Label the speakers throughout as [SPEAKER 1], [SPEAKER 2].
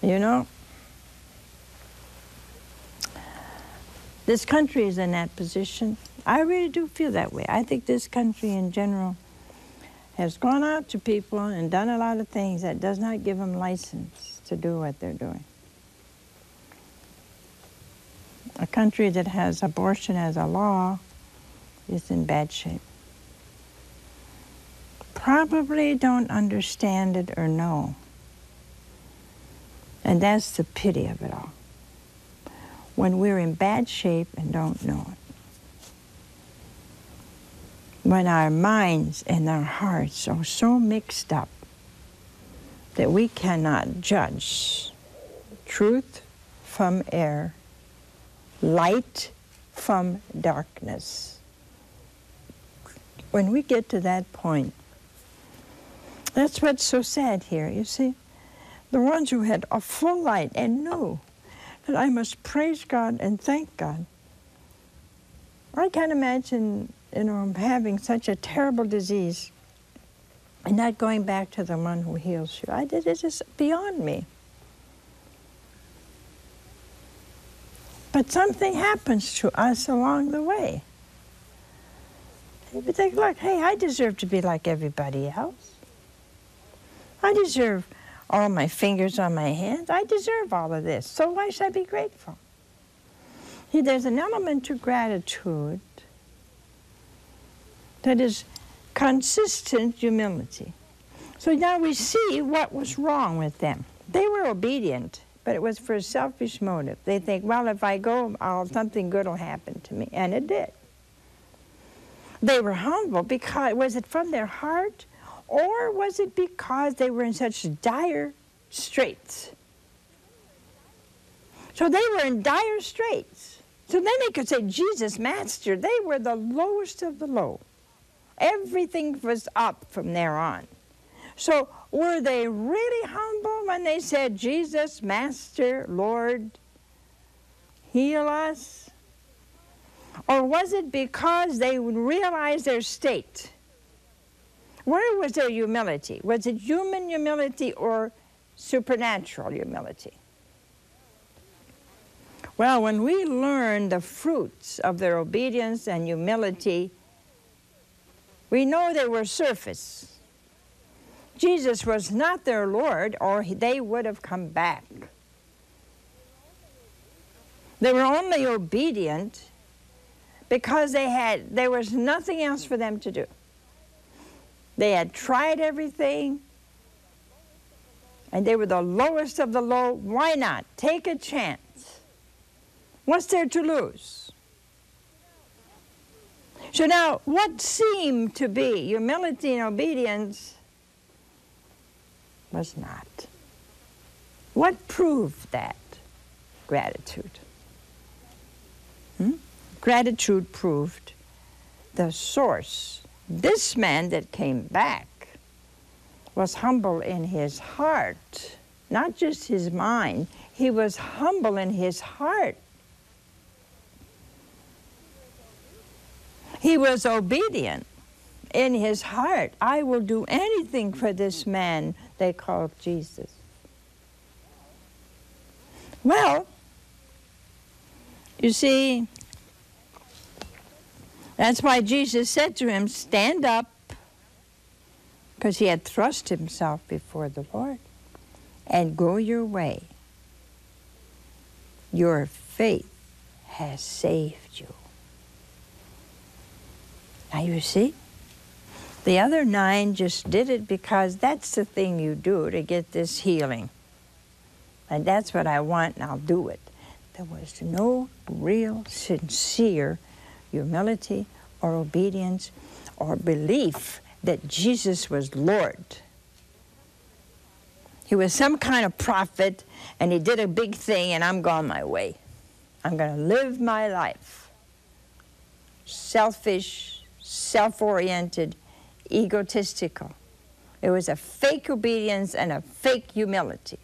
[SPEAKER 1] You know, this country is in that position. I really do feel that way. I think this country in general has gone out to people and done a lot of things that does not give them license to do what they're doing. A country that has abortion as a law is in bad shape. Probably don't understand it or know. And that's the pity of it all. When we're in bad shape and don't know it. When our minds and our hearts are so mixed up that we cannot judge truth from error, light from darkness. When we get to that point, that's what's so sad here, you see. The ones who had a full light and knew that I must praise God and thank God. I can't imagine, having such a terrible disease and not going back to the one who heals you. It is just beyond me. But something happens to us along the way. You think, look, hey, I deserve to be like everybody else. I deserve all my fingers on my hands. I deserve all of this. So why should I be grateful? See, there's an element to gratitude that is consistent humility. So now we see what was wrong with them. They were obedient, but it was for a selfish motive. They think, well, if I go, something good will happen to me. And it did. They were humble because, was it from their heart? Or was it because they were in such dire straits? So they were in dire straits. So then they could say, Jesus, Master. They were the lowest of the low. Everything was up from there on. So were they really humble when they said, Jesus, Master, Lord, heal us? Or was it because they would realize their state? Where was their humility? Was it human humility or supernatural humility? Well, when we learn the fruits of their obedience and humility, we know they were surface. Jesus was not their Lord, or they would have come back. They were only obedient because there was nothing else for them to do. They had tried everything, and they were the lowest of the low. Why not? Take a chance. What's there to lose? So now, what seemed to be humility and obedience was not. What proved that? Gratitude. Gratitude proved the source. This man that came back was humble in his heart, not just his mind. He was humble in his heart. He was obedient in his heart. I will do anything for this man they called Jesus. Well, you see, that's why Jesus said to him, stand up, because he had thrust himself before the Lord, and go your way. Your faith has saved you. Now you see, the other 9 just did it because that's the thing you do to get this healing. And that's what I want, and I'll do it. There was no real, sincere humility or obedience or belief that Jesus was Lord. He was some kind of prophet, and he did a big thing, and I'm going my way. I'm going to live my life. Selfish, self-oriented, egotistical. It was a fake obedience and a fake humility.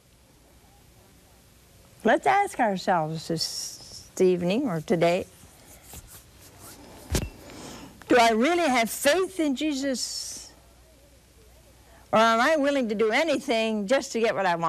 [SPEAKER 1] Let's ask ourselves this evening or today, do I really have faith in Jesus? Or am I willing to do anything just to get what I want?